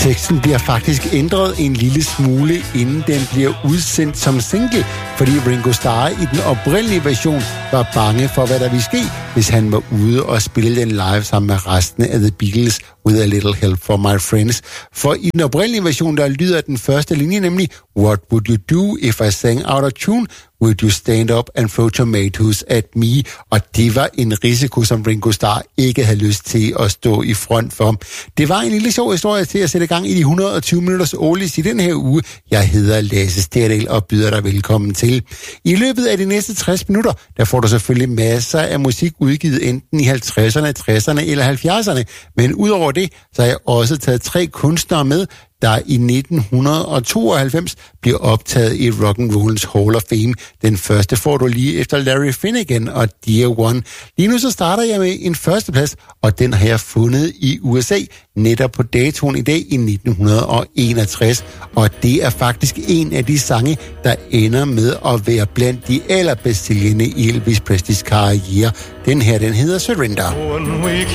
Teksten bliver faktisk ændret en lille smule, inden den bliver udsendt som single, fordi Ringo Starr i den oprindelige version var bange for, hvad der ville ske, hvis han var ude og spille den live sammen med resten af The Beatles with a little help from my friends. For i den oprindelige version, der lyder den første linje nemlig, What would you do if I sang out of tune? Would you stand up and throw tomatoes at me? Og det var en risiko, som Ringo Starr ikke havde lyst til at stå i front for. Det var en lille sjov historie til at sætte gang i de 120 minutters oldies i den her uge. Jeg hedder Lasse Sterdal og byder dig velkommen til. I løbet af de næste 60 minutter, der får du selvfølgelig masser af musik udgivet enten i 50'erne, 60'erne eller 70'erne. Men udover det, så har jeg også taget 3 kunstnere med, der i 1992 bliver optaget i Rock'n'Rollens Hall of Fame. Den første får du lige efter Larry Finnegan og Dear One. Lige nu så starter jeg med en førsteplads, og den har jeg fundet i USA netop på datoen i dag i 1961. Og det er faktisk en af de sange, der ender med at være blandt de allerbedst sælgende i Elvis Presleys karriere. Den her, den hedder Surrender. When we